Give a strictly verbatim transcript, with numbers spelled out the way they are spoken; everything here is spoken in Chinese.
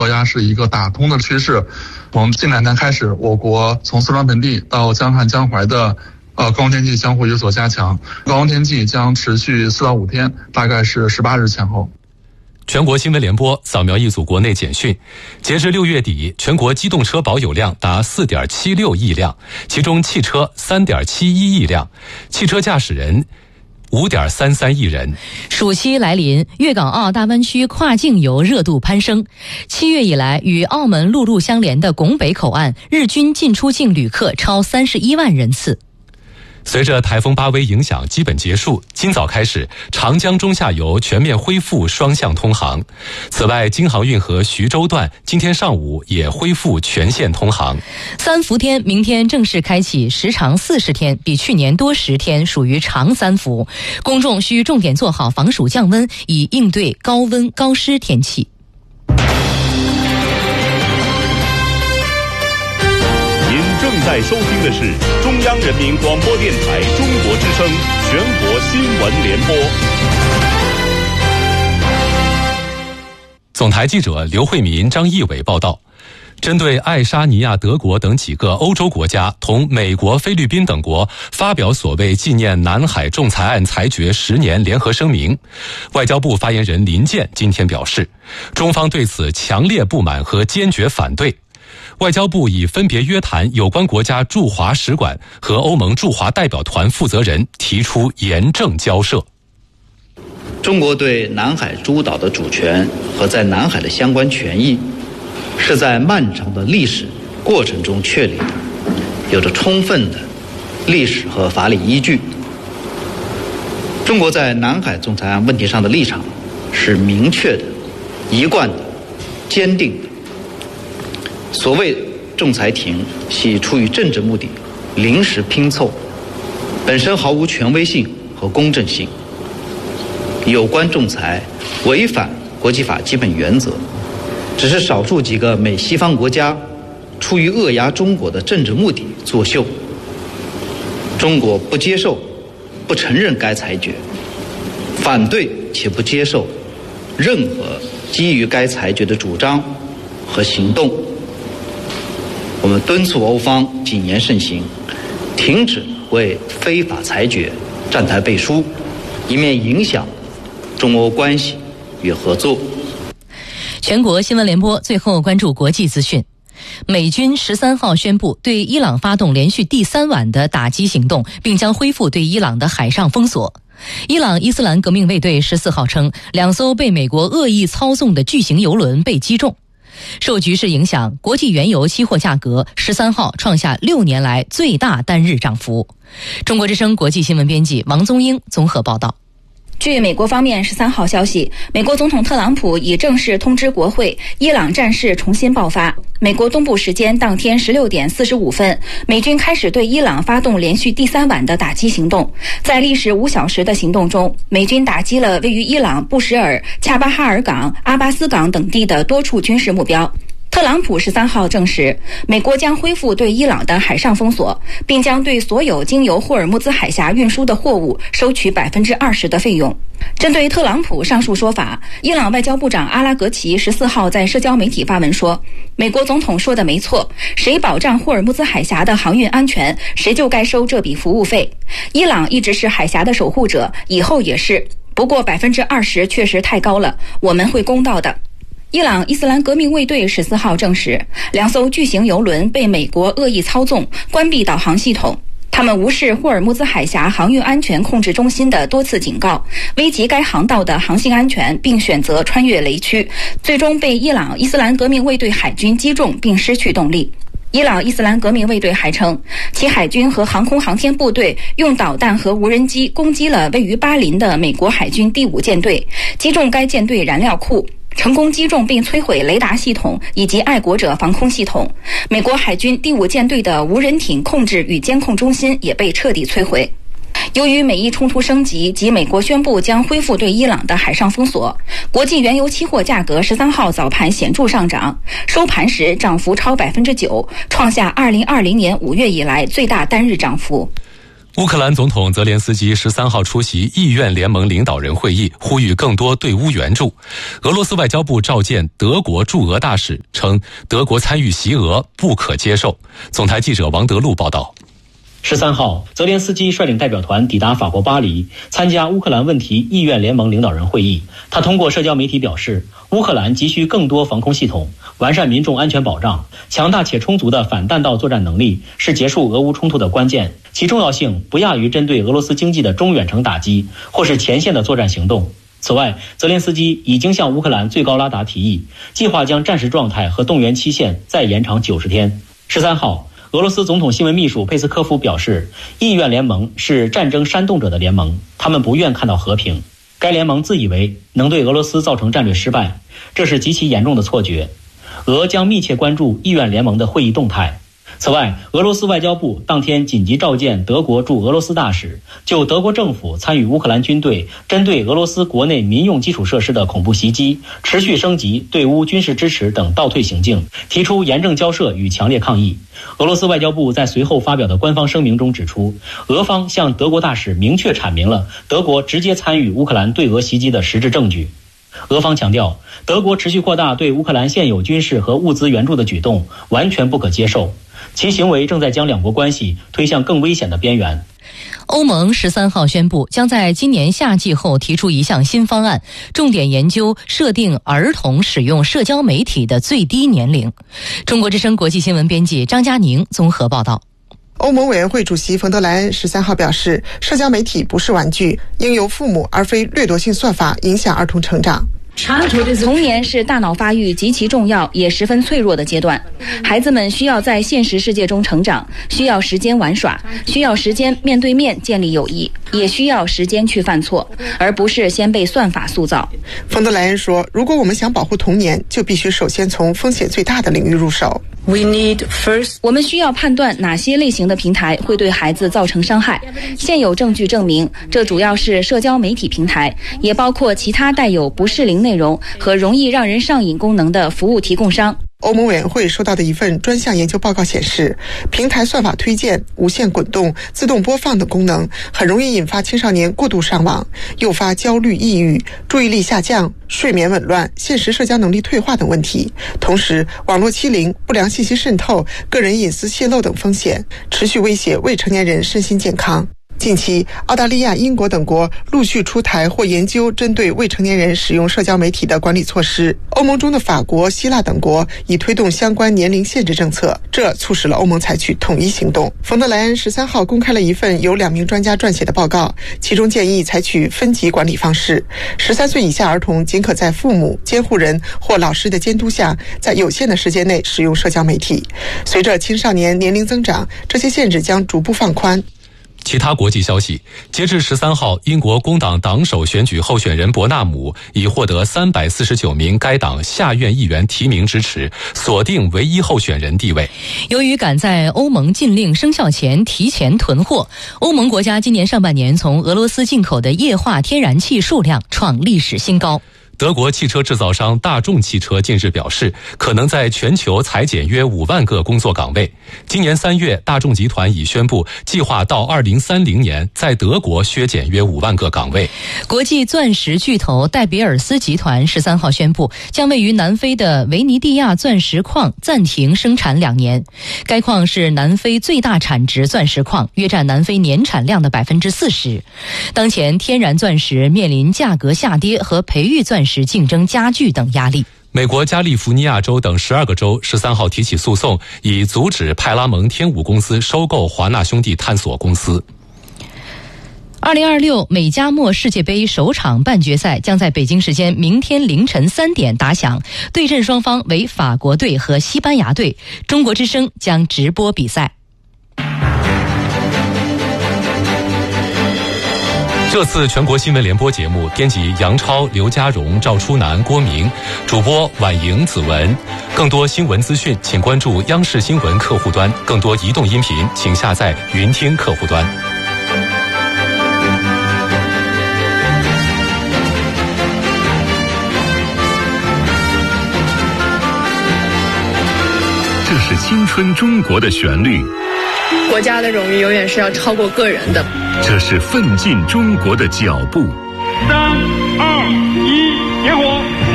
高压是一个打通的趋势。从近两年开始，我国从四川盆地到江汉江淮的呃高温天气将会有所加强，高温天气将持续四到五天，大概是十八日前后。 全国新闻联播扫描一组国内简讯，截至六月底，全国机动车保有量达 四点七六亿辆，其中汽车 三点七一亿辆，汽车驾驶人五点三三亿人。 暑期来临，粤港澳大湾区跨境游热度攀升。七月以来，与澳门陆路相连的拱北口岸日均进出境旅客超三十一万人次。 随着台风巴威影响基本结束，今早开始，长江中下游全面恢复双向通航。此外，京杭运河徐州段今天上午也恢复全线通航。 三伏天明天正式开启，时长四十天，比去年多十天，属于长三伏。公众需重点做好防暑降温，以应对高温高湿天气。 正在收听的是中央人民广播电台中国之声全国新闻联播。 总台记者刘慧民、张义伟报道，针对爱沙尼亚、德国等几个欧洲国家同美国、菲律宾等国发表所谓纪念南海仲裁案裁决十年联合声明，外交部发言人林健今天表示，中方对此强烈不满和坚决反对。外交部已分别约谈有关国家驻华使馆和欧盟驻华代表团负责人，提出严正交涉。 中国对南海诸岛的主权和在南海的相关权益，是在漫长的历史过程中确立的，有着充分的历史和法理依据。中国在南海仲裁案问题上的立场是明确的、一贯的、坚定的。所谓仲裁庭系出于政治目的临时拼凑，本身毫无权威性和公正性。有关仲裁违反国际法基本原则，只是少数几个美西方国家出于扼压中国的政治目的作秀。中国不接受、不承认该裁决，反对且不接受任何基于该裁决的主张和行动。我们敦促欧方谨言慎行，停止为非法裁决站台背书，以免影响中欧关系与合作。 全国新闻联播最后关注国际资讯。美军十三号宣布对伊朗发动连续第三晚的打击行动，并将恢复对伊朗的海上封锁。伊朗伊斯兰革命卫队十四号称，两艘被美国恶意操纵的巨型油轮被击中。受局势影响，国际原油期货价格十三号创下六年来最大单日涨幅。中国之声国际新闻编辑王宗英综合报道。 据美国方面十三号消息，美国总统特朗普已正式通知国会，伊朗战事重新爆发。美国东部时间当天十六点四十五分，美军开始对伊朗发动连续第三晚的打击行动。在历时五小时的行动中，美军打击了位于伊朗布什尔、恰巴哈尔港、阿巴斯港等地的多处军事目标。特朗普十三号证实，美国将恢复对伊朗的海上封锁，并将对所有经由霍尔木兹海峡运输的货物收取百分之二十的费用。针对特朗普上述说法，伊朗外交部长阿拉格齐十四号在社交媒体发文说，美国总统说的没错，谁保障霍尔木兹海峡的航运安全，谁就该收这笔服务费。伊朗一直是海峡的守护者，以后也是，不过百分之二十确实太高了，我们会公道的。伊朗伊斯兰革命卫队十四号证实，两艘巨型油轮被美国恶意操纵，关闭导航系统。他们无视霍尔木兹海峡航运安全控制中心的多次警告，危及该航道的航行安全，并选择穿越雷区，最终被伊朗伊斯兰革命卫队海军击中并失去动力。伊朗伊斯兰革命卫队还称，其海军和航空航天部队用导弹和无人机攻击了位于巴林的美国海军第五舰队，击中该舰队燃料库，成功击中并摧毁雷达系统以及爱国者防空系统。美国海军第五舰队的无人艇控制与监控中心也被彻底摧毁。由于美伊冲突升级及美国宣布将恢复对伊朗的海上封锁，国际原油期货价格十三号早盘显著上涨，收盘时涨幅超百分之九，创下二零二零年五月以来最大单日涨幅。 乌克兰总统泽连斯基十三号出席意愿联盟领导人会议，呼吁更多对乌援助。俄罗斯外交部召见德国驻俄大使，称德国参与袭俄不可接受。总台记者王德禄报道。 十三号，泽连斯基率领代表团抵达法国巴黎，参加乌克兰问题意愿联盟领导人会议。他通过社交媒体表示，乌克兰急需更多防空系统，完善民众安全保障，强大且充足的反弹道作战能力是结束俄乌冲突的关键，其重要性不亚于针对俄罗斯经济的中远程打击或是前线的作战行动。此外，泽连斯基已经向乌克兰最高拉达提议，计划将战时状态和动员期限再延长九十天。十三号，俄罗斯总统新闻秘书佩斯科夫表示，意愿联盟是战争煽动者的联盟，他们不愿看到和平。该联盟自以为能对俄罗斯造成战略失败，这是极其严重的错觉。俄将密切关注意愿联盟的会议动态。此外，俄罗斯外交部当天紧急召见德国驻俄罗斯大使，就德国政府参与乌克兰军队针对俄罗斯国内民用基础设施的恐怖袭击、持续升级对乌军事支持等倒退行径，提出严正交涉与强烈抗议。俄罗斯外交部在随后发表的官方声明中指出，俄方向德国大使明确阐明了德国直接参与乌克兰对俄袭击的实质证据。俄方强调，德国持续扩大对乌克兰现有军事和物资援助的举动完全不可接受，其行为正在将两国关系推向更危险的边缘。 欧盟十三号宣布，将在今年夏季后提出一项新方案，重点研究设定儿童使用社交媒体的最低年龄。中国之声国际新闻编辑张佳宁综合报道。 欧盟委员会主席冯德莱恩十三号表示，社交媒体不是玩具，应由父母而非掠夺性算法影响儿童成长。 童年是大脑发育极其重要也十分脆弱的阶段，孩子们需要在现实世界中成长，需要时间玩耍，需要时间面对面建立友谊，也需要时间去犯错，而不是先被算法塑造。 冯德莱恩说，如果我们想保护童年，就必须首先从风险最大的领域入手。 We need first. 我们需要判断哪些类型的平台会对孩子造成伤害。现有证据证明，这主要是社交媒体平台，也包括其他带有不适龄内容和容易让人上瘾功能的服务提供商。 欧盟委员会收到的一份专项研究报告显示，平台算法推荐、无限滚动、自动播放等功能很容易引发青少年过度上网，诱发焦虑、抑郁、注意力下降、睡眠紊乱、现实社交能力退化等问题。同时，网络欺凌、不良信息渗透、个人隐私泄露等风险持续威胁未成年人身心健康。近期，澳大利亚、英国等国陆续出台或研究针对未成年人使用社交媒体的管理措施。欧盟中的法国、希腊等国已推动相关年龄限制政策，这促使了欧盟采取统一行动。冯德莱恩十三号公开了一份由两名专家撰写的报告，其中建议采取分级管理方式。十三岁以下儿童仅可在父母、监护人或老师的监督下，在有限的时间内使用社交媒体。随着青少年年龄增长，这些限制将逐步放宽。 其他国际消息，截至十三号，英国工党党首选举候选人伯纳姆已获得三百四十九名该党下院议员提名支持，锁定唯一候选人地位。 由于赶在欧盟禁令生效前提前囤货，欧盟国家今年上半年从俄罗斯进口的液化天然气数量创历史新高。 德国汽车制造商大众汽车近日表示，可能在全球裁减约五万个工作岗位。今年三月，大众集团已宣布计划到二零三零年在德国削减约五万个岗位。 国际钻石巨头戴比尔斯集团十三号宣布，将位于南非的维尼蒂亚钻石矿暂停生产两年。该矿是南非最大产值钻石矿，约占南非年产量的百分之四十。当前天然钻石面临价格下跌和培育钻石竞争加剧等压力。 美国加利福尼亚州等十二个州十三号提起诉讼，以阻止派拉蒙天舞公司收购华纳兄弟探索公司。 二零二六美加墨世界杯首场半决赛将在北京时间明天凌晨三点打响，对阵双方为法国队和西班牙队。中国之声将直播比赛。 这次全国新闻联播节目编辑杨超、刘家荣、赵初南、郭明，主播婉莹、子文。更多新闻资讯请关注央视新闻客户端，更多移动音频请下载云听客户端。 这是青春中国的旋律， 国家的荣誉永远是要超过个人的。 这是奋进中国的脚步。 三二一，点火！